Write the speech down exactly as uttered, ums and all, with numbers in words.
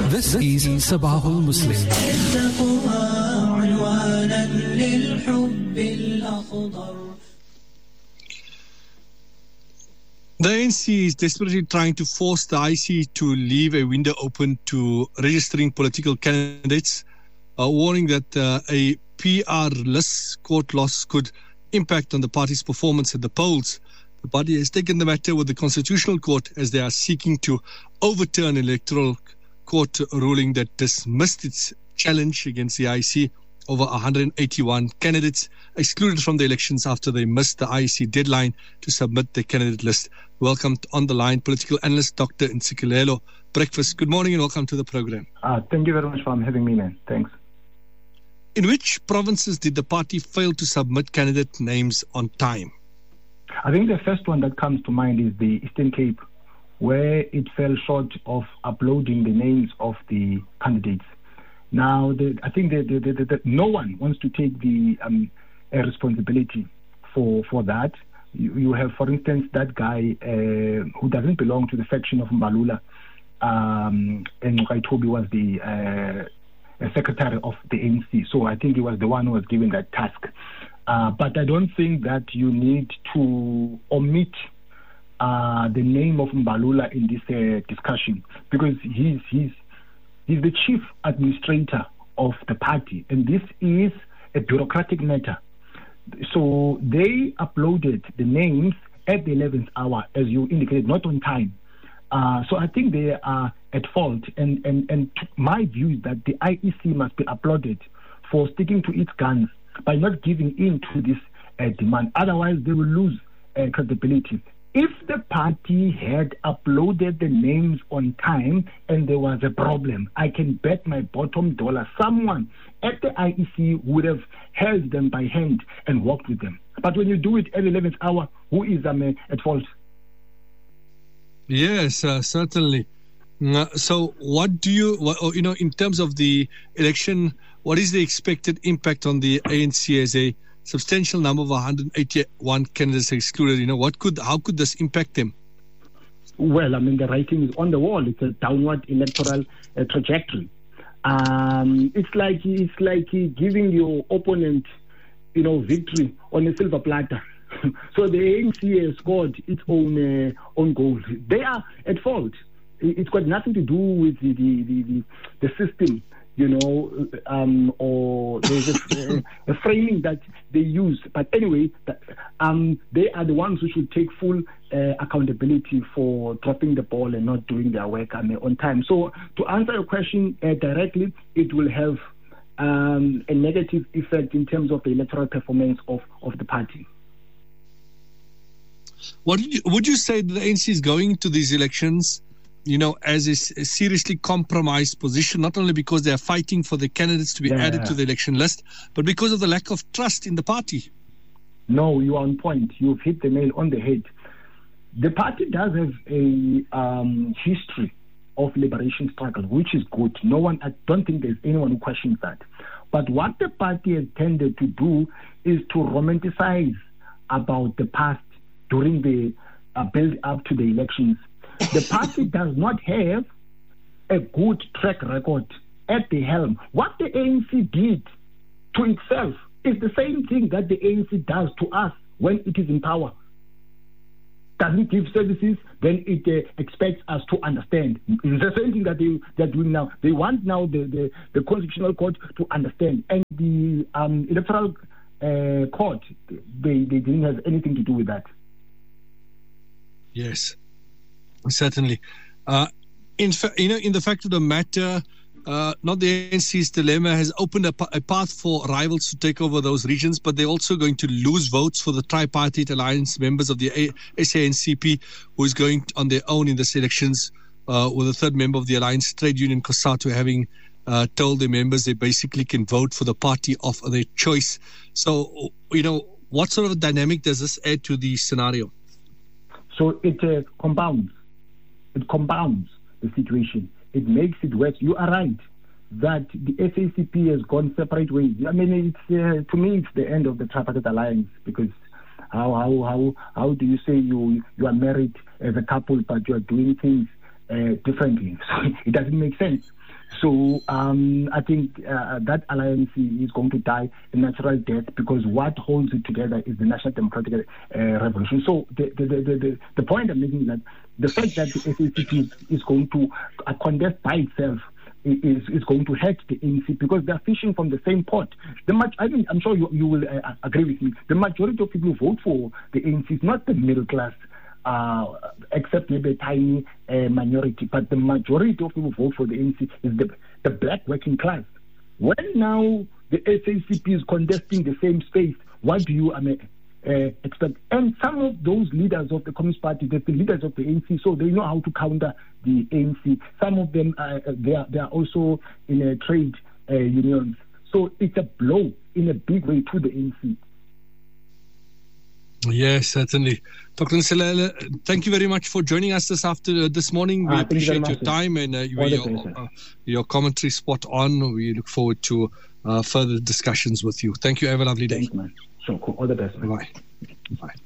This is Sabahul Muslim. The A N C is desperately trying to force the I C to leave a window open to registering political candidates, uh, warning that uh, a P R-less court loss could impact on the party's performance at the polls. The party has taken the matter with the Constitutional Court as they are seeking to overturn an electoral court ruling that dismissed its challenge against the I C. Over one hundred eighty-one candidates excluded from the elections after they missed the I C deadline to submit their candidate list. Welcome on the line, political analyst Doctor Ntsikelelo Breakfast. Good morning and welcome to the program. Uh, thank you very much for having me, man. Thanks. In which provinces did the party fail to submit candidate names on time? I think the first one that comes to mind is the Eastern Cape, where it fell short of uploading the names of the candidates. Now, the, I think that the, the, the, the, no one wants to take the um, uh, responsibility for for that. You, you have, for instance, that guy uh, who doesn't belong to the faction of Mbalula, um, and Kaitobi was the uh, secretary of the A N C. So I think he was the one who was given that task. Uh, but I don't think that you need to omit uh, the name of Mbalula in this uh, discussion, because he's he's He's the chief administrator of the party, and this is a bureaucratic matter. So they uploaded the names at the eleventh hour, as you indicated, not on time. Uh, so I think they are at fault, and, and, and my view is that the I E C must be applauded for sticking to its guns by not giving in to this uh, demand. Otherwise, they will lose uh, credibility. If the party had uploaded the names on time and there was a problem, I can bet my bottom dollar someone at the I E C would have held them by hand and walked with them. But when you do it at the eleventh hour, who is um, at fault? Yes, uh, certainly. Uh, so what do you, what, you know, in terms of the election, what is the expected impact on the A N C as a substantial number of one hundred eighty-one candidates excluded? You know, what could, how could this impact them? Well, I mean, the writing is on the wall. It's a downward electoral uh, trajectory. Um, it's like it's like giving your opponent, you know, victory on a silver platter. So the A N C has scored its own uh, own goals. They are at fault. It's got nothing to do with the the the, the, the system, you know, um, or there's a, a framing that they use. But anyway, um, they are the ones who should take full uh, accountability for dropping the ball and not doing their work um, on time. So to answer your question uh, directly, it will have um, a negative effect in terms of the electoral performance of, of the party. What would you, would you say that the A N C is going to these elections, you know, as a, a seriously compromised position, not only because they are fighting for the candidates to be yeah. added to the election list, but because of the lack of trust in the party? No, you are on point. You've hit the nail on the head. The party does have a um, history of liberation struggle, which is good. No one, I don't think there's anyone who questions that. But what the party has tended to do is to romanticize about the past during the uh, build up to the elections. The party does not have a good track record at the helm. What the A N C did to itself is the same thing that the A N C does to us when it is in power. Doesn't give services, then it uh, expects us to understand. It's the same thing that they, they're doing now. They want now the, the, the Constitutional Court to understand. And the um, Electoral uh, Court, they, they didn't have anything to do with that. Yes. Certainly. Uh, in fa- you know, in the fact of the matter, uh, not the A N C's dilemma has opened a, p- a path for rivals to take over those regions, but they're also going to lose votes for the tripartite alliance members of the a- S A N C P, who is going on their own in the elections, uh, with a third member of the alliance, trade union COSATU, having uh, told their members they basically can vote for the party of their choice. So, you know, what sort of a dynamic does this add to the scenario? So it uh, compounds. It compounds the situation. It makes it worse. You are right that the S A C P has gone separate ways. I mean, it's uh, to me, it's the end of the tripartite alliance, because how how how how do you say you you are married as a couple but you are doing things uh, differently? So it doesn't make sense. So um, I think uh, that alliance is going to die a natural death, because what holds it together is the National Democratic uh, Revolution. So the the, the, the the point I'm making is that the fact that the S A C P is, is going to uh, contest by itself is is going to hurt the A N C, because they're fishing from the same pot. The much, I mean, I'm sure you you will uh, agree with me. The majority of people who vote for the A N C is not the middle class, uh, except maybe a tiny uh, minority. But the majority of people who vote for the A N C is the the black working class. When now the S A C P is contesting the same space, what do you I mean, uh, expect? And some of those leaders of the Communist Party, they're the leaders of the A N C, so they know how to counter the A N C. Some of them, uh, they, are, they are also in a trade uh, unions. So it's a blow in a big way to the A N C. Yes, certainly. Doctor Nselele, thank you very much for joining us this after this morning. We Ah, appreciate you your time and uh, your, pleasure. uh, your commentary spot on. We look forward to uh, further discussions with you. Thank you. Have a lovely day. Thanks, man. Sure, cool. All the best, man. Bye. Bye.